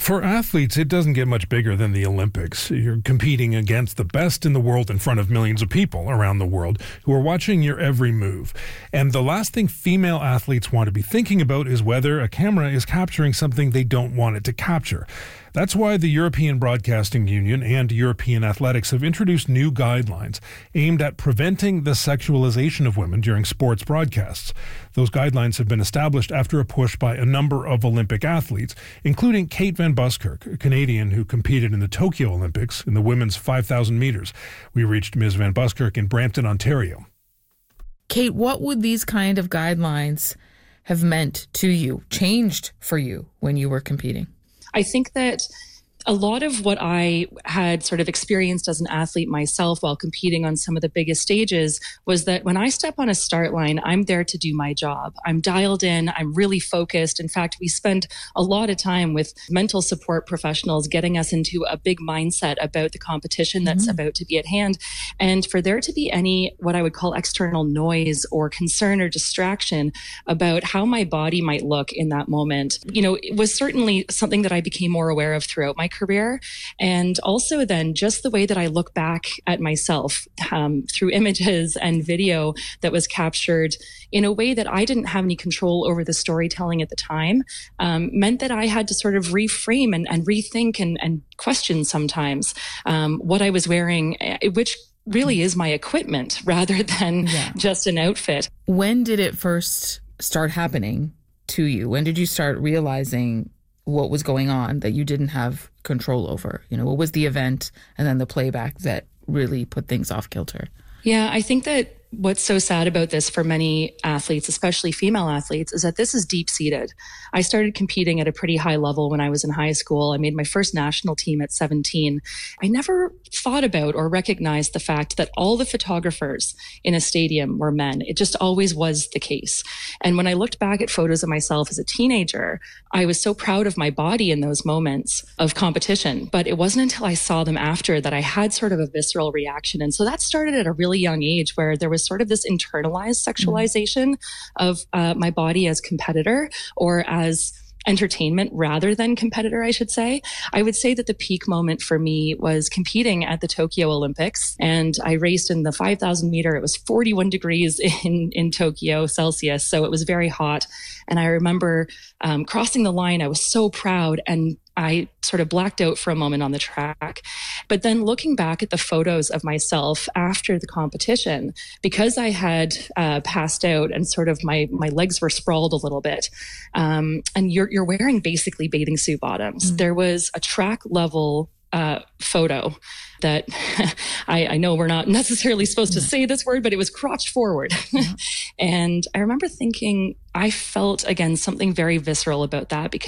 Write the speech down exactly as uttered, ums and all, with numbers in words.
For athletes, it doesn't get much bigger than the Olympics. You're competing against the best in the world in front of millions of people around the world who are watching your every move. And the last thing female athletes want to be thinking about is whether a camera is capturing something they don't want it to capture. That's why the European Broadcasting Union and European Athletics have introduced new guidelines aimed at preventing the sexualization of women during sports broadcasts. Those guidelines have been established after a push by a number of Olympic athletes, including Kate Van Buskirk, a Canadian who competed in the Tokyo Olympics in the women's five thousand meters. We reached Miz Van Buskirk in Brampton, Ontario. Kate, what would these kind of guidelines have meant to you, changed for you when you were competing? I think that a lot of what I had sort of experienced as an athlete myself while competing on some of the biggest stages was that when I step on a start line, I'm there to do my job. I'm dialed in. I'm really focused. In fact, we spend a lot of time with mental support professionals getting us into a big mindset about the competition that's mm-hmm. about to be at hand. And for there to be any, what I would call external noise or concern or distraction about how my body might look in that moment, you know, it was certainly something that I became more aware of throughout my career. And also then just the way that I look back at myself um, through images and video that was captured in a way that I didn't have any control over the storytelling at the time, um, meant that I had to sort of reframe and, and rethink and, and question sometimes um, what I was wearing, which really is my equipment rather than yeah. just an outfit. When did it first start happening to you? When did you start realizing what was going on that you didn't have control over? You know, what was the event and then the playback that really put things off kilter? Yeah, I think that what's so sad about this for many athletes, especially female athletes, is that this is deep-seated. I started competing at a pretty high level when I was in high school. I made my first national team at seventeen. I never thought about or recognized the fact that all the photographers in a stadium were men. It just always was the case. And when I looked back at photos of myself as a teenager, I was so proud of my body in those moments of competition. But it wasn't until I saw them after that I had sort of a visceral reaction. And so that started at a really young age where there was sort of this internalized sexualization mm-hmm. of uh, my body as competitor or as entertainment rather than competitor, I should say. I would say that the peak moment for me was competing at the Tokyo Olympics, and I raced in the five thousand meter. It was forty-one degrees in, in Tokyo Celsius, so it was very hot. And I remember um, crossing the line. I was so proud, and I sort of blacked out for a moment on the track. But then looking back at the photos of myself after the competition, because I had uh, passed out and sort of my my legs were sprawled a little bit, um, and you're you're wearing basically bathing suit bottoms. Mm-hmm. There was a track level uh, photo that I, I know we're not necessarily supposed to say this word, but it was crotch forward. Mm-hmm. And I remember thinking, I felt again something very visceral about that because